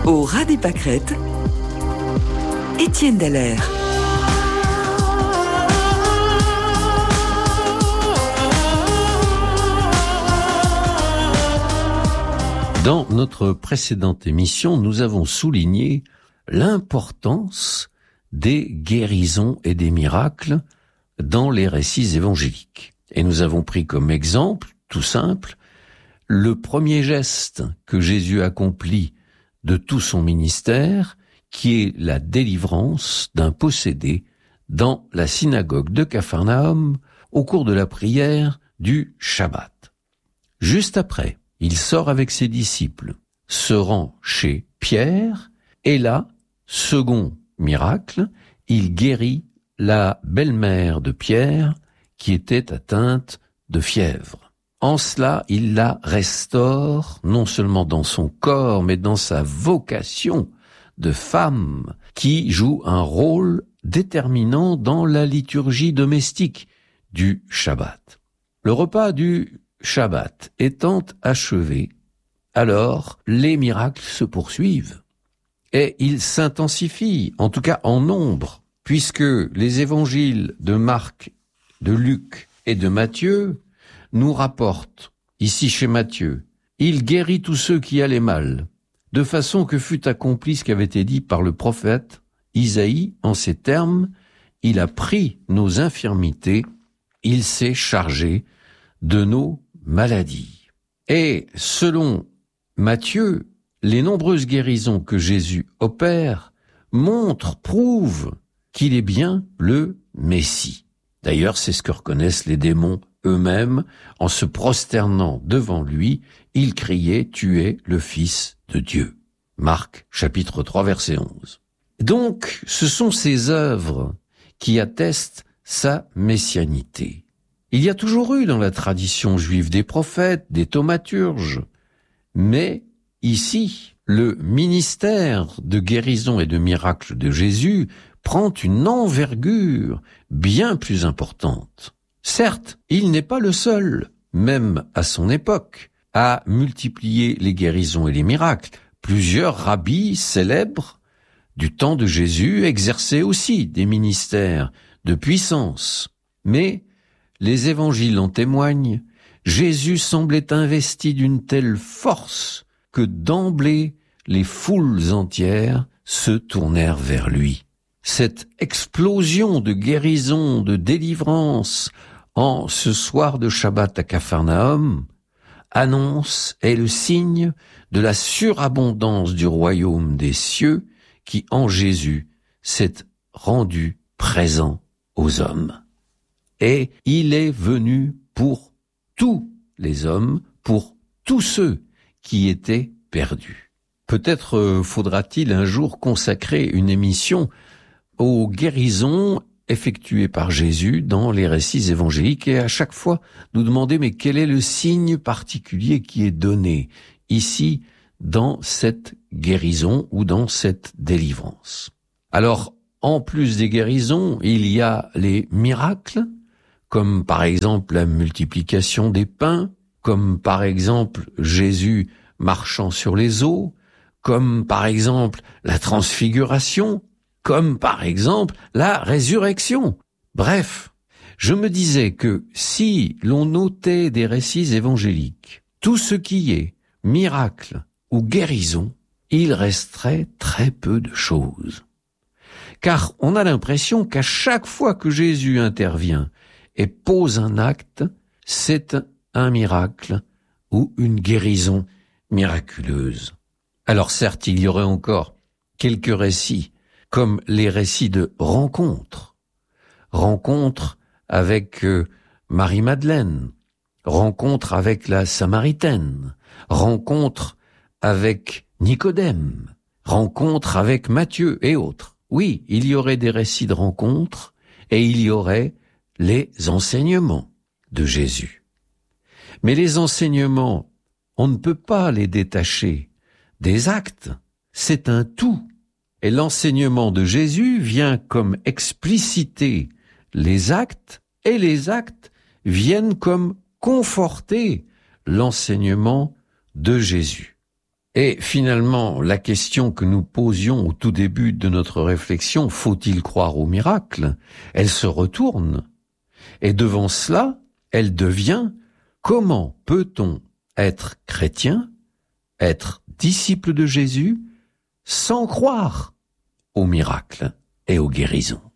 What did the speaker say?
Au ras des pâquerettes, Étienne Dallaire. Dans notre précédente émission, nous avons souligné l'importance des guérisons et des miracles dans les récits évangéliques. Et nous avons pris comme exemple, tout simple, le premier geste que Jésus accomplit de tout son ministère, qui est la délivrance d'un possédé dans la synagogue de Capharnaüm au cours de la prière du Shabbat. Juste après, il sort avec ses disciples, se rend chez Pierre, et là, second miracle, il guérit la belle-mère de Pierre qui était atteinte de fièvre. En cela, il la restaure, non seulement dans son corps, mais dans sa vocation de femme qui joue un rôle déterminant dans la liturgie domestique du Shabbat. Le repas du Shabbat étant achevé, alors les miracles se poursuivent et ils s'intensifient, en tout cas en nombre, puisque les évangiles de Marc, de Luc et de Matthieu nous rapportent, ici chez Matthieu, il guérit tous ceux qui allaient mal, de façon que fut accompli ce qui avait été dit par le prophète Isaïe en ces termes, il a pris nos infirmités, il s'est chargé de nos maladies. Et selon Matthieu, les nombreuses guérisons que Jésus opère montrent, prouvent qu'il est bien le Messie. D'ailleurs, c'est ce que reconnaissent les démons eux-mêmes. En se prosternant devant lui, ils criaient « Tu es le Fils de Dieu ». Marc, chapitre 3, verset 11. Donc, ce sont ces œuvres qui attestent sa messianité. Il y a toujours eu dans la tradition juive des prophètes, des thaumaturges, mais ici, le ministère de guérison et de miracles de Jésus prend une envergure bien plus importante. Certes, il n'est pas le seul, même à son époque, à multiplier les guérisons et les miracles. Plusieurs rabbis célèbres du temps de Jésus exerçaient aussi des ministères de puissance. Mais les évangiles en témoignent, Jésus semblait investi d'une telle force que d'emblée les foules entières se tournèrent vers lui. Cette explosion de guérison, de délivrance en ce soir de Shabbat à Capharnaüm annonce, est le signe de la surabondance du royaume des cieux qui en Jésus s'est rendu présent aux hommes. Et il est venu pour tous les hommes, pour tous ceux qui étaient perdus. Peut-être faudra-t-il un jour consacrer une émission aux guérisons effectuées par Jésus dans les récits évangéliques et à chaque fois nous demander mais quel est le signe particulier qui est donné ici dans cette guérison ou dans cette délivrance. Alors, en plus des guérisons, il y a les miracles, comme par exemple la multiplication des pains, comme par exemple Jésus marchant sur les eaux, comme par exemple la transfiguration, comme par exemple la résurrection. Bref, je me disais que si l'on notait des récits évangéliques, tout ce qui est miracle ou guérison, il resterait très peu de choses. Car on a l'impression qu'à chaque fois que Jésus intervient et pose un acte, c'est un miracle ou une guérison miraculeuse. Alors certes, il y aurait encore quelques récits, comme les récits de rencontres. Rencontre avec Marie-Madeleine, rencontre avec la Samaritaine, rencontre avec Nicodème, rencontre avec Matthieu et autres. Oui, il y aurait des récits de rencontres et il y aurait les enseignements de Jésus. Mais les enseignements, on ne peut pas les détacher des actes. C'est un tout. Et l'enseignement de Jésus vient comme expliciter les actes, et les actes viennent comme conforter l'enseignement de Jésus. Et finalement, la question que nous posions au tout début de notre réflexion, faut-il croire au miracle? Elle se retourne. Et devant cela, elle devient, comment peut-on être chrétien, être disciple de Jésus, sans croire au miracle et aux guérisons?